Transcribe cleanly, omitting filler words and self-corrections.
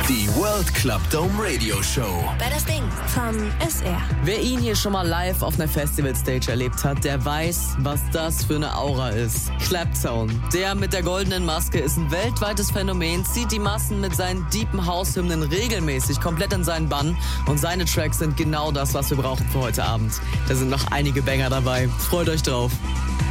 Die World Club Dome Radio Show. Wer das Ding vom SR. Wer ihn hier schon mal live auf einer Festivalstage erlebt hat, der weiß, was das für eine Aura ist. Claptone, der mit der goldenen Maske, ist ein weltweites Phänomen, zieht die Massen mit seinen deepen House-Hymnen regelmäßig komplett in seinen Bann und seine Tracks sind genau das, was wir brauchen für heute Abend. Da sind noch einige Banger dabei. Freut euch drauf.